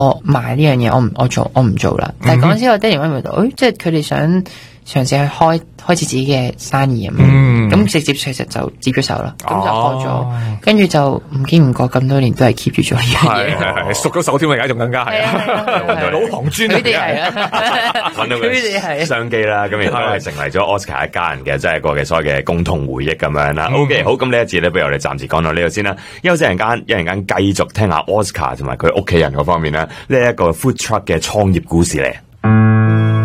我賣呢樣嘢，我唔做啦。但係嗰陣時我爹哋媽咪就，即係佢哋想嘗試去開始自己嘅生意咁樣，咁直接其實就接咗手啦，咁就學咗，跟住就唔經唔覺咁多年都係 keep 住做呢樣嘢， 係熟咗手添啊，而家仲更加係老行專嚟嘅， 佢哋係啊， 揾到佢商機啦，咁亦都係成為咗 Oscar 一家人嘅即係一個嘅所謂嘅共同回憶咁樣啦。OK， 好，咁呢一節咧，不如我哋暫時講到呢度先啦。休息陣間，一陣間繼續聽下 Oscar 同埋佢屋企人嗰方面咧，呢一個 food truck 嘅創業故事咧。